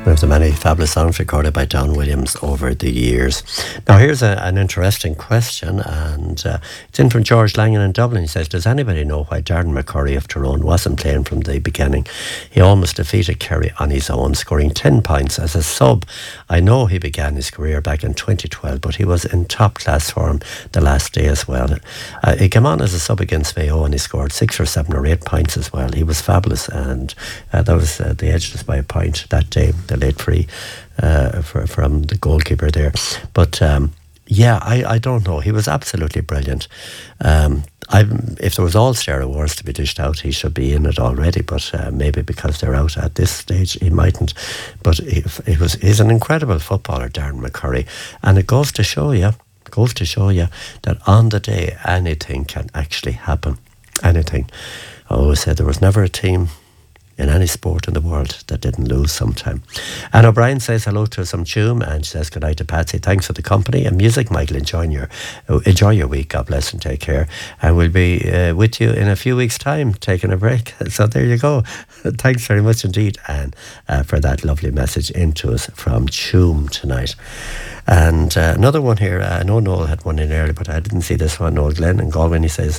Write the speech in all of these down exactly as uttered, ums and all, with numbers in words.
One of the many fabulous songs recorded by Don Williams over the years. Now here's a, an interesting question, and uh, it's in from George Langan in Dublin. He says, does anybody know why Darren McCurry of Tyrone wasn't playing from the beginning? He almost defeated Kerry on his own, scoring ten points as a sub. I know he began his career back in twenty twelve, but he was in top class form the last day as well. Uh, he came on as a sub against Mayo and he scored six or seven or eight points as well. He was fabulous, and uh, that was uh, they edged us by a point that day. The late free uh, for, from the goalkeeper there. But um, yeah, I, I don't know. He was absolutely brilliant. Um, I, if there was All-Star Awards to be dished out, he should be in it already, but uh, maybe because they're out at this stage, he mightn't. But he, he was, he's an incredible footballer, Darren McCurry. And it goes to show you, goes to show you that on the day, anything can actually happen. Anything. I always said there was never a team in any sport in the world that didn't lose sometime. Anne O'Brien says hello to some tune, and she says good night to Patsy. Thanks for the company and music, Michael. Enjoy your enjoy your week. God bless and take care. And we'll be uh, with you in a few weeks' time, taking a break. So there you go. Thanks very much indeed, Anne, uh, for that lovely message into us from Tuam tonight. And uh, another one here. Uh, I know Noel had one in earlier, but I didn't see this one. Noel Glenn in Galway. He says,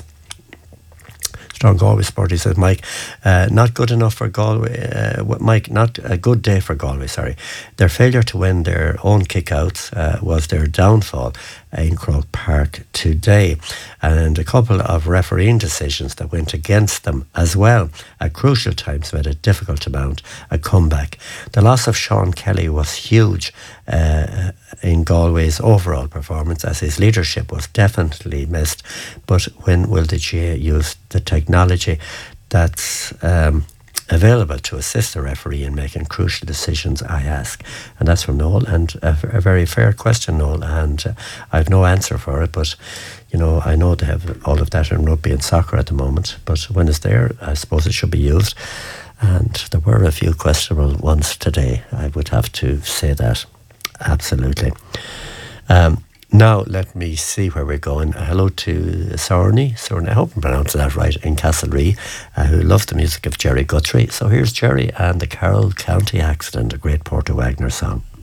Strong Galway Sport. He says, Mike, uh, not good enough for Galway. Uh, Mike, not a good day for Galway, sorry. Their failure to win their own kick-outs uh, was their downfall in Croke Park today. And a couple of refereeing decisions that went against them as well at crucial times made it difficult to mount a comeback. The loss of Sean Kelly was huge uh, in Galway's overall performance, as his leadership was definitely missed. But when will the G A A use the technology that's um, available to assist the referee in making crucial decisions, I ask? And that's from Noel, and a, a very fair question, Noel, and uh, I have no answer for it, but you know, I know they have all of that in rugby and soccer at the moment, but when it's there, I suppose it should be used. And there were a few questionable ones today, I would have to say that, absolutely. Um, Now, let me see where we're going. Uh, hello to Sorney. Sorney, I hope I'm pronouncing that right, in Castlerea, uh, who loves the music of Jerry Guthrie. So here's Jerry and the Carroll County Accident, a great Porter Wagner song.